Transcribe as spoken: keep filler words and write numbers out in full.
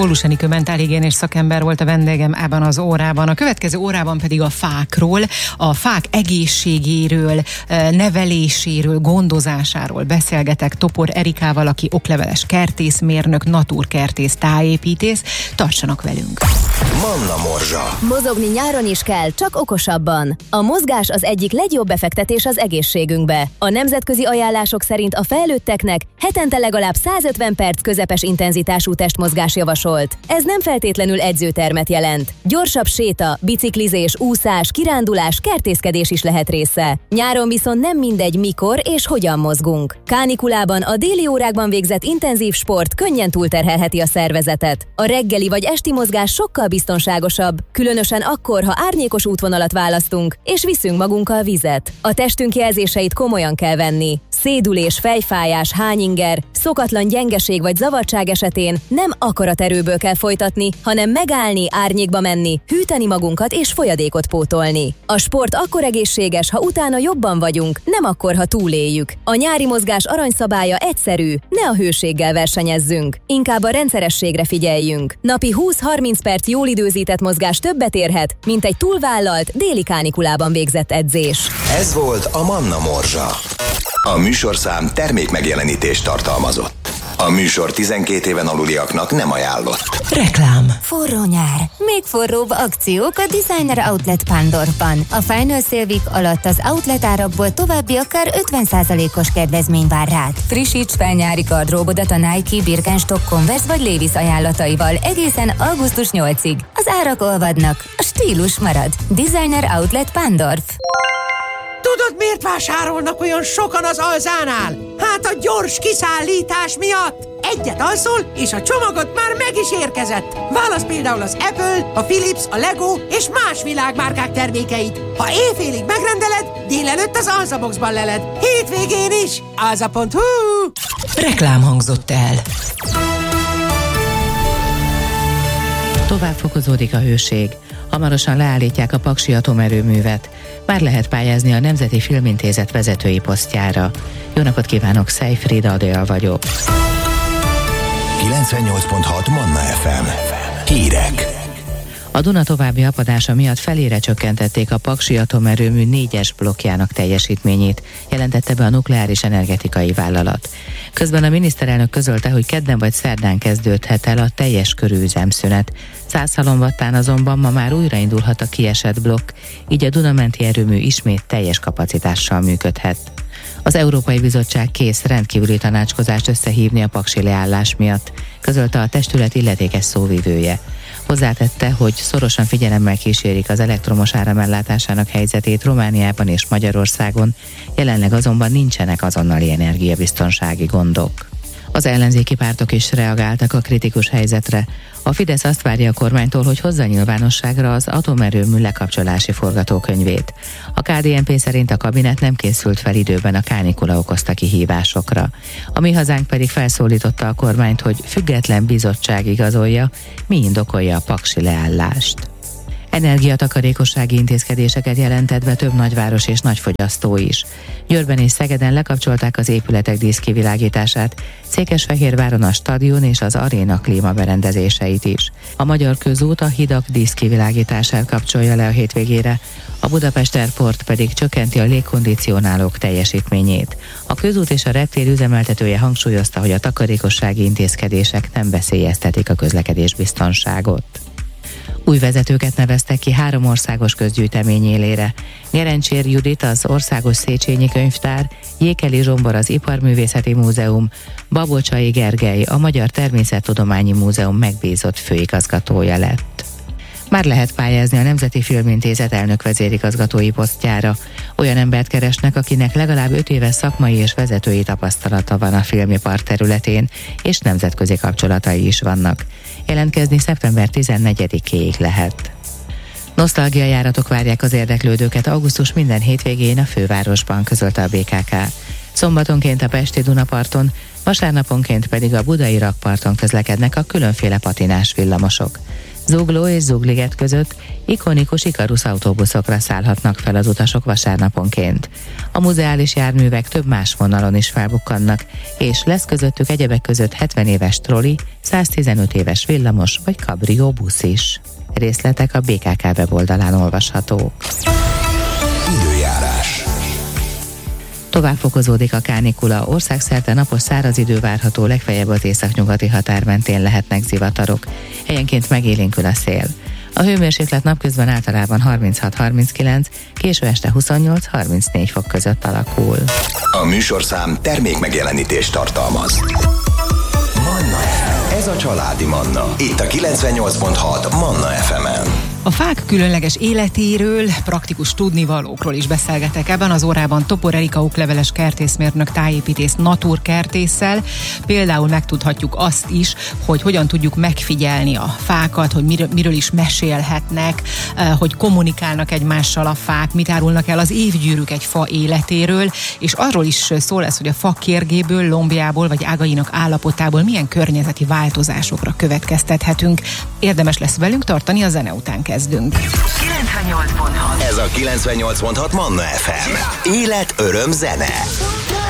Bólus Enikő mentálhigiénés szakember volt a vendégem ebben az órában. A következő órában pedig a fákról, a fák egészségéről, neveléséről, gondozásáról beszélgetek Topor Erikával, aki okleveles kertészmérnök, naturkertész, tájépítész. Tartsanak velünk! Manna Morzsa. Mozogni nyáron is kell, csak okosabban. A mozgás az egyik legjobb befektetés az egészségünkbe. A nemzetközi ajánlások szerint a felnőtteknek hetente legalább százötven perc közepes intenzitású testmozgás javasolt. Ez nem feltétlenül edzőtermet jelent. Gyorsabb séta, biciklizés, úszás, kirándulás, kertészkedés is lehet része. Nyáron viszont nem mindegy, mikor és hogyan mozgunk. Kánikulában a déli órákban végzett intenzív sport könnyen túlterhelheti a szervezetet. A reggeli vagy esti mozgás sokkal biztonságosabb, különösen akkor, ha árnyékos útvonalat választunk, és viszünk magunkkal vizet. A testünk jelzéseit komolyan kell venni. Szédülés, fejfájás, hányinger, szokatlan gyengeség vagy zavartság esetén nem akaraterőből kell folytatni, hanem megállni, árnyékba menni, hűteni magunkat és folyadékot pótolni. A sport akkor egészséges, ha utána jobban vagyunk, nem akkor, ha túléljük. A nyári mozgás aranyszabálya egyszerű, ne a hőséggel versenyezzünk, inkább a rendszerességre figyeljünk. Napi húsz-harminc perc jól időzített mozgás többet érhet, mint egy túlvállalt déli kánikulában végzett edzés. Ez volt a Manna Morzsa. A műsorszám termék megjelenítést tartalmazott. A műsor tizenkét éven aluliaknak nem ajánlott. Reklám. Forró nyár. Még forróbb akciók a Designer Outlet Pándorfban. A Final Sale Week alatt az outlet árakból további akár ötven százalékos kedvezmény vár rád. Frissíts fel nyári gardróbodat a Nike, Birkenstock, Converse vagy Levi's ajánlataival egészen augusztus nyolcadikáig. Az árak olvadnak, a stílus marad. Designer Outlet Pándorf. Tudod, miért vásárolnak olyan sokan az Alzánál? Hát a gyors kiszállítás miatt! Egyet alszol, és a csomagod már meg is érkezett. Válasz például az Apple, a Philips, a Lego és más világmárkák termékeit. Ha éjfélig megrendeled, délelőtt az Alzaboxban leled. Hétvégén is. alza pont hu. Reklám hangzott el. Tovább fokozódik a hőség. Hamarosan leállítják a paksi atomerőművet. Már lehet pályázni a Nemzeti Filmintézet vezetői posztjára. Jó napot kívánok, Szejfried Adél vagyok. kilencvennyolc pont hat Manna ef em. Hírek. A Duna további apadása miatt felére csökkentették a paksi atomerőmű négyes blokkjának teljesítményét, jelentette be a Nukleáris Energetikai Vállalat. Közben a miniszterelnök közölte, hogy kedden vagy szerdán kezdődhet el a teljes körű üzemszünet. Szászhalombattán azonban ma már újraindulhat a kiesett blokk, így a Duna-menti erőmű ismét teljes kapacitással működhet. Az Európai Bizottság kész rendkívüli tanácskozást összehívni a paksi leállás miatt, közölte a testület illetékes szóvivője. Hozzátette, hogy szorosan figyelemmel kísérik az elektromos áramellátásának helyzetét Romániában és Magyarországon, jelenleg azonban nincsenek azonnali energiabiztonsági gondok. Az ellenzéki pártok is reagáltak a kritikus helyzetre. A Fidesz azt várja a kormánytól, hogy hozza nyilvánosságra az atomerőmű lekapcsolási forgatókönyvét. A ká dé en pé szerint a kabinet nem készült fel időben a kánikula okozta kihívásokra. A Mi Hazánk pedig felszólította a kormányt, hogy független bizottság igazolja, mi indokolja a paksi leállást. Energiatakarékossági intézkedéseket jelentett be több nagyváros és nagyfogyasztó is. Győrben és Szegeden lekapcsolták az épületek díszkivilágítását, Székesfehérváron a stadion és az aréna klímaberendezéseit is. A Magyar Közút a hidak díszkivilágítását kapcsolja le a hétvégére, a Budapest Airport pedig csökkenti a légkondicionálók teljesítményét. A közút és a reptér üzemeltetője hangsúlyozta, hogy a takarékossági intézkedések nem veszélyeztetik a közlekedés biztonságot. Új vezetőket neveztek ki három országos közgyűjtemény élére. Nyerencsér Judit az Országos Széchenyi Könyvtár, Jékeli Zsombor az Iparművészeti Múzeum, Babocsai Gergely a Magyar Természettudományi Múzeum megbízott főigazgatója lett. Már lehet pályázni a Nemzeti Filmintézet elnök vezérigazgatói posztjára. Olyan embert keresnek, akinek legalább öt éves szakmai és vezetői tapasztalata van a filmipar területén, és nemzetközi kapcsolatai is vannak. Jelentkezni szeptember tizennegyedikéig lehet. Nosztalgiajáratok várják az érdeklődőket augusztus minden hétvégén a fővárosban, közölte a bé ká ká. Szombatonként a pesti Dunaparton, vasárnaponként pedig a budai rakparton közlekednek a különféle patinás villamosok. Zugló és Zugliget között ikonikus Ikarus autóbuszokra szállhatnak fel az utasok vasárnaponként. A muzeális járművek több más vonalon is felbukkannak, és lesz közöttük egyebek között hetven éves troli, száztizenöt éves villamos vagy kabrió busz is. Részletek a bé ká ká weboldalán olvashatók. Időjárás. Tovább fokozódik a kánikula, országszerte napos száraz idő várható, legfeljebb az északnyugati határ mentén lehetnek zivatarok. Helyenként megélénkül a szél. A hőmérséklet napközben általában harminchat harminckilenc, késő este huszonnyolc harmincnégy fok között alakul. A műsorszám termék megjelenítést tartalmaz. Manna ef em. Ez a családi Manna. Itt a kilencvennyolc pont hat Manna ef emen. A fák különleges életéről, praktikus tudnivalókról is beszélgetek ebben az órában Topor Erika okleveles kertészmérnök, tájépítész, naturkertésszel. Például megtudhatjuk azt is, hogy hogyan tudjuk megfigyelni a fákat, hogy miről, miről is mesélhetnek, hogy kommunikálnak egymással a fák, mit árulnak el az évgyűrűk egy fa életéről, és arról is szó lesz, hogy a fa kérgéből, lombjából vagy ágainak állapotából milyen környezeti változásokra következtethetünk. Érdemes lesz velünk tartani, a zene után kezdünk. kilencvennyolc pont hat. Ez a kilencvennyolc pont hat Manna ef em. Élet, öröm, zene.